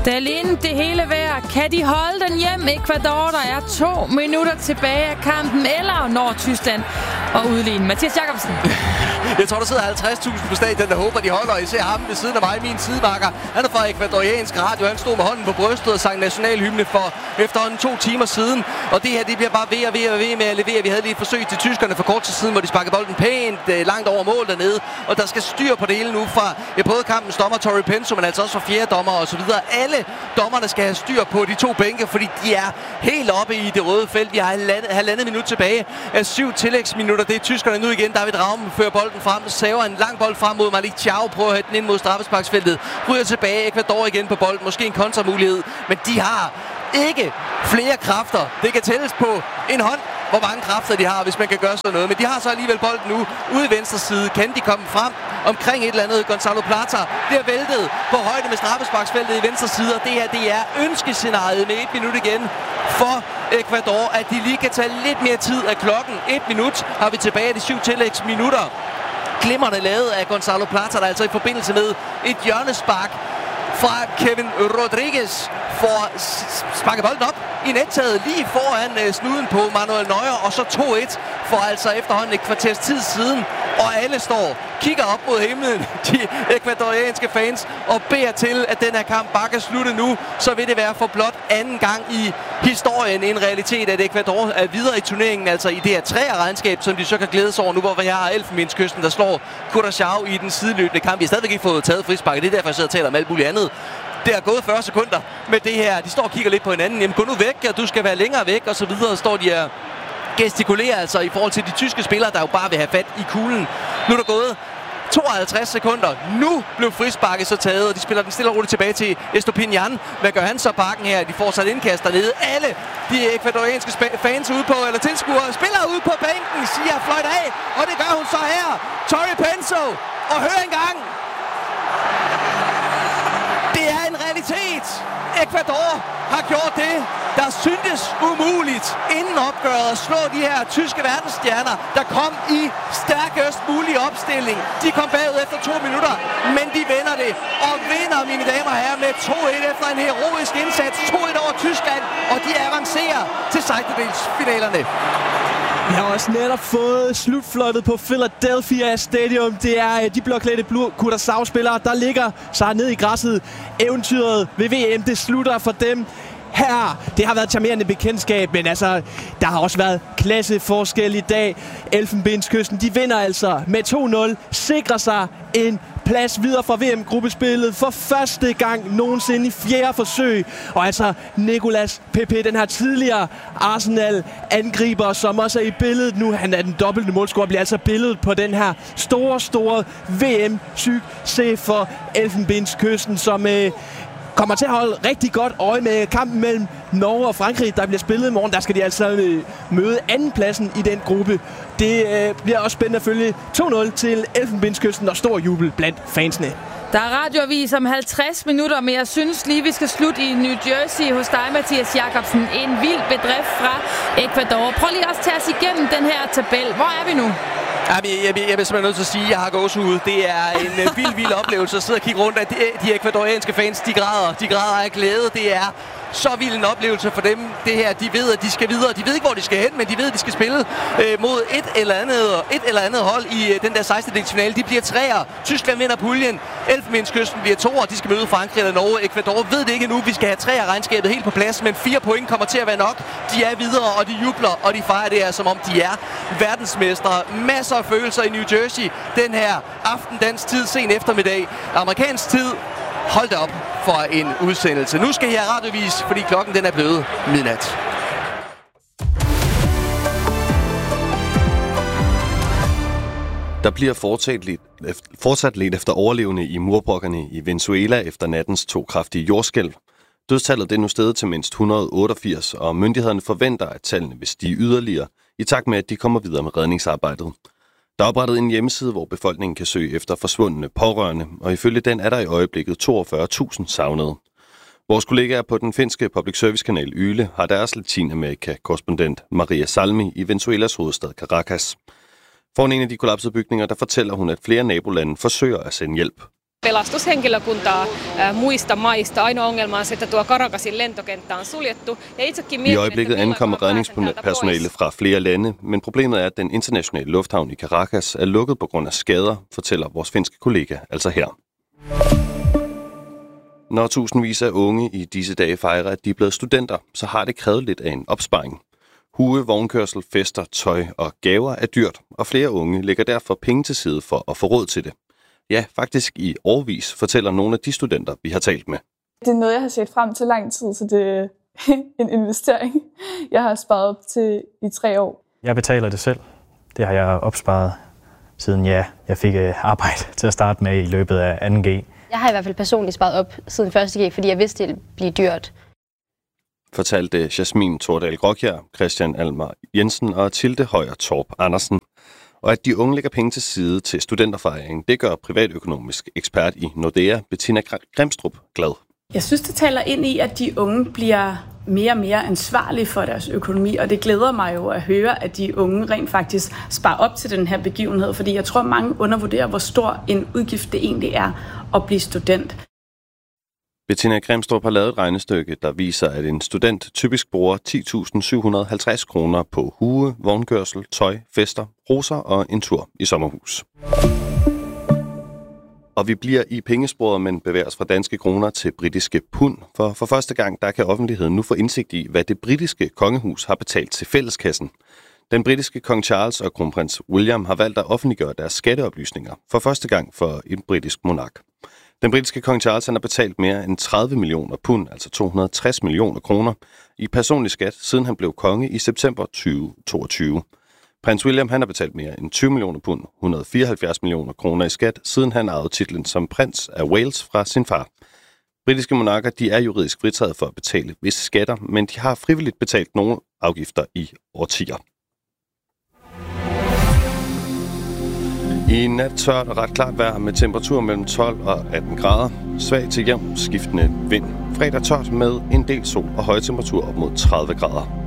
Det er alene det hele værd. Kan de holde den hjem, Ecuador? Der er 2 minutter tilbage af kampen, eller når Tyskland og udligne. Mathias Jakobsen. Jeg tror, der sidder 50.000 på stadion, der håber, de holder. I ser ham ved siden af mig, min sidemarker. Han er fra ekvadoriansk radio. Han stod med hånden på brystet og sang nationalhymne for efterhånden 2 timer siden. Og det her, det bliver bare ved med at levere. Vi havde lige et forsøg til tyskerne for kort tid siden, hvor de sparkede bolden pænt langt over mål dernede. Og der skal styr på det hele nu fra både kampens dommer, Tori Penso, men altså også fra fjerde dommer og så videre. Alle dommerne skal have styr på de 2 bænke, fordi de er helt oppe i det røde felt. Vi har halvandet minut tilbage af 7 tillægsminutter. Det er tyskerne nu igen. David Raum fører bolden frem, saver en lang bold frem mod Malik Thiaw, prøver at hætte den ind mod straffesparksfeltet. Ryger tilbage, Ecuador igen på bolden. Måske en kontramulighed, men de har ikke flere kræfter. Det kan tælles på en hånd, hvor mange kræfter de har, hvis man kan gøre sådan noget. Men de har så alligevel bolden nu ude i venstre side. Kan de komme frem omkring et eller andet? Gonzalo Plata bliver væltet på højde med straffesparksfeltet i venstre side. Og det her, det er ønskescenariet med 1 minut igen for Ecuador, at de lige kan tage lidt mere tid af klokken. 1 minut har vi tilbage af de 7 tillægsminutter. Glimrende lavet af Gonzalo Plata, der altså i forbindelse med et hjørnespark fra Kevin Rodriguez får sparket bolden op i nettaget lige foran snuden på Manuel Neuer, og så 2-1 for altså efterhånden et kvarters tid siden. Og alle kigger op mod himlen, de ekvadorianske fans, og beder til, at den her kamp bare kan slutte nu. Så vil det være for blot anden gang i historien en realitet, at Ecuador er videre i turneringen, altså i det her 3'er-regnskab, som de så kan glædes over nu, hvor vi har Elfenbenskysten, der slår Curaçao i den sideløbende kamp. Vi har stadigvæk ikke fået taget frisparket, det er derfor, jeg sidder og taler om alt muligt andet. Det er gået 40 sekunder med det her. De står og kigger lidt på hinanden. Jamen, gå nu væk, og du skal være længere væk, og så videre. Står de her gestikulerer altså i forhold til de tyske spillere, der jo bare vil have fat i kuglen. Nu er der gået 52 sekunder. Nu blev frisparket så taget, og de spiller den stille og roligt tilbage til Estopinian. Hvad gør han så bakken her? De får sat indkast dernede. Alle de ekvadorianske fans ude på, eller tilskuere, spiller ude på bænken, siger fløjt af, og det gør hun så her. Tori Penso, og hør engang. Det er en realitet. Ecuador har gjort det, der syntes umuligt inden opgøret at slå de her tyske verdensstjerner, der kom i stærkest mulig opstilling. De kom bagud efter 2 minutter, men de vinder det. Og vinder, mine damer og herrer, med 2-1 efter en heroisk indsats. 2-1 over Tyskland, og de avancerer til sejdedelsfinalerne. Vi har også netop fået slutfløjtet på Philadelphia Stadium. Det er de blåklædte Curaçao-spillere, der ligger sig ned i græsset. Eventyret ved VM, det slutter for dem her. Det har været et charmerende bekendtskab, men altså, der har også været klasseforskel i dag. Elfenbenskysten, de vinder altså med 2-0, sikrer sig en plads videre fra VM-gruppespillet for første gang nogensinde i 4. forsøg. Og altså Nicolas Pepe, den her tidligere Arsenal-angriber, som også er i billedet nu. Han er den dobbelte målscorer, bliver altså billedet på den her store VM-succes for Elfenbenskysten, som kommer til at holde rigtig godt øje med kampen mellem Norge og Frankrig, der bliver spillet i morgen. Der skal de altså møde andenpladsen i den gruppe. Det bliver også spændende at følge 2-0 til Elfenbenskysten og stor jubel blandt fansene. Der er radioavis om 50 minutter, men jeg synes lige, vi skal slutte i New Jersey hos dig, Mathias Jakobsen. En vild bedrift fra Ecuador. Prøv lige også at tage os igennem den her tabel. Hvor er vi nu? Jeg vil simpelthen nødt til at sige, at jeg har gåsehud. Det er en vild oplevelse at sidde og kigge rundt, at de ekvadorianske fans, de græder af glæde. Det er så vild en oplevelse for dem. Det her, de ved, at de skal videre. De ved ikke, hvor de skal hen, men de ved, at de skal spille mod et eller andet hold i den der 16-delsfinale. De bliver 3'er. Tyskland vinder puljen. Elfenbenskysten bliver 2'er. De skal møde Frankrig eller Norge. Ecuador ved det ikke endnu. Vi skal have 3'er-regnskabet helt på plads, men 4 point kommer til at være nok. De er videre, og de jubler, og de fejrer det her, som om de er verdensmestre. Masser af følelser i New Jersey. Den her aften, dansk tid, sen eftermiddag. Amerikansk tid. Hold da op for en udsendelse. Nu skal jeg radiovis, fordi klokken den er blevet midnat. Der bliver fortsat let efter overlevende i murbrokkerne i Venezuela efter nattens 2 kraftige jordskælv. Dødstallet det er nu steget til mindst 188, og myndighederne forventer, at tallene vil stige yderligere, i takt med, at de kommer videre med redningsarbejdet. Der er oprettet en hjemmeside, hvor befolkningen kan søge efter forsvundne pårørende, og ifølge den er der i øjeblikket 42.000 savnede. Vores kollegaer på den finske public service-kanal Yle har deres Latinamerika-korrespondent Maria Salmi i Venezuelas hovedstad Caracas. Foran en af de kollapsede bygninger, der fortæller hun, at flere nabolande forsøger at sende hjælp. Pelastushenkilökuntaa muista maista. Ainoa ongelma on se, että tuo Caracasin lentokenttä on suljettu. I øjeblikket ankommer redningspersonale fra flere lande, men problemet er, at den internationale lufthavn i Caracas er lukket på grund af skader, fortæller vores finske kollega altså her. Når tusindvis af unge i disse dage fejrer, at de er blevet studenter, så har det krævet lidt af en opsparing. Hue, vognkørsel, fester, tøj og gaver er dyrt, og flere unge lægger derfor penge til side for at få råd til det. Ja, faktisk i årevis, fortæller nogle af de studenter, vi har talt med. Det er noget, jeg har set frem til lang tid, så det er en investering, jeg har sparet op til i 3 år. Jeg betaler det selv. Det har jeg opsparet siden jeg fik arbejde til at starte med i løbet af 2G. Jeg har i hvert fald personligt sparet op siden 1G, fordi jeg vidste, det ville blive dyrt. Fortalte Jasmin Tordal Grokjær, Christian Almar Jensen og Tilde Højer Torp Andersen. Og at de unge lægger penge til side til studenterfejringen, det gør privatøkonomisk ekspert i Nordea, Bettina Grimstrup, glad. Jeg synes, det taler ind i, at de unge bliver mere og mere ansvarlige for deres økonomi, og det glæder mig jo at høre, at de unge rent faktisk sparer op til den her begivenhed, fordi jeg tror, mange undervurderer, hvor stor en udgift det egentlig er at blive student. Bettina Grimstrup har lavet et regnestykke, der viser, at en student typisk bruger 10.750 kroner på hue, vognkørsel, tøj, fester, roser og en tur i sommerhus. Og vi bliver i pengesporet, men bevæger os fra danske kroner til britiske pund. For første gang, der kan offentligheden nu få indsigt i, hvad det britiske kongehus har betalt til fælleskassen. Den britiske kong Charles og kronprins William har valgt at offentliggøre deres skatteoplysninger for første gang for en britisk monark. Den britiske kong Charles har betalt mere end 30 millioner pund, altså 260 millioner kroner, i personlig skat, siden han blev konge i september 2022. Prins William han har betalt mere end 20 millioner pund, 174 millioner kroner i skat, siden han arvede titlen som prins af Wales fra sin far. Britiske monarker de er juridisk fritaget for at betale visse skatter, men de har frivilligt betalt nogle afgifter i årtier. I nat tørt og ret klart vejr med temperatur mellem 12 og 18 grader. Svag til jævn skiftende vind. Fredag tørt med en del sol og høje temperaturer op mod 30 grader.